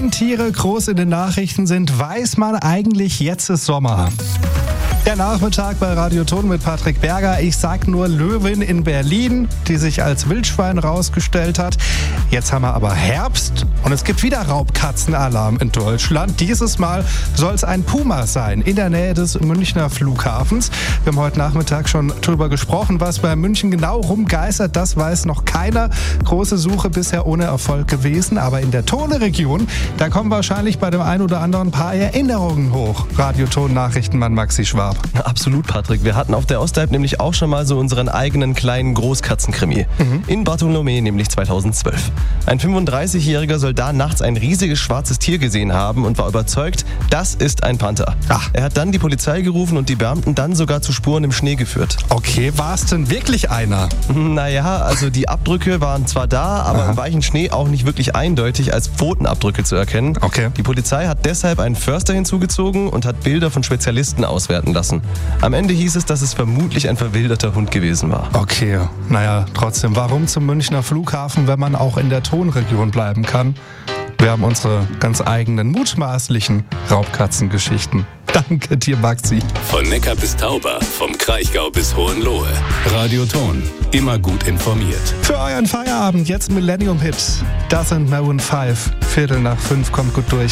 Wenn Tiere groß in den Nachrichten sind, weiß man eigentlich, jetzt ist Sommer. Der Nachmittag bei Radio Ton mit Patrick Berger. Ich sag nur Löwin in Berlin, die sich als Wildschwein rausgestellt hat. Jetzt haben wir aber Herbst und es gibt wieder Raubkatzenalarm in Deutschland. Dieses Mal soll es ein Puma sein, in der Nähe des Münchner Flughafens. Wir haben heute Nachmittag schon drüber gesprochen, was bei München genau rumgeistert. Das weiß noch keiner. Große Suche bisher ohne Erfolg gewesen. Aber in der Tone-Region, da kommen wahrscheinlich bei dem einen oder anderen paar Erinnerungen hoch. Radio Ton Nachrichtenmann Maxi Schwab. Absolut, Patrick. Wir hatten auf der Ostalb nämlich auch schon mal so unseren eigenen kleinen Großkatzenkrimi. In Bartholomä, nämlich 2012. Ein 35-Jähriger soll da nachts ein riesiges schwarzes Tier gesehen haben und war überzeugt, das ist ein Panther. Ach. Er hat dann die Polizei gerufen und die Beamten dann sogar zu Spuren im Schnee geführt. Okay, war es denn wirklich einer? Naja, also die Abdrücke waren zwar da, aber im weichen Schnee auch nicht wirklich eindeutig als Pfotenabdrücke zu erkennen. Okay. Die Polizei hat deshalb einen Förster hinzugezogen und hat Bilder von Spezialisten auswerten lassen. Am Ende hieß es, dass es vermutlich ein verwilderter Hund gewesen war. Okay, naja, trotzdem, warum zum Münchner Flughafen, wenn man auch in der Tonregion bleiben kann? Wir haben unsere ganz eigenen mutmaßlichen Raubkatzengeschichten. Danke dir, Maxi. Von Neckar bis Tauber, vom Kraichgau bis Hohenlohe. Radio Ton, immer gut informiert. Für euren Feierabend jetzt Millennium Hit. Das sind Maroon 5. 4:45 kommt gut durch.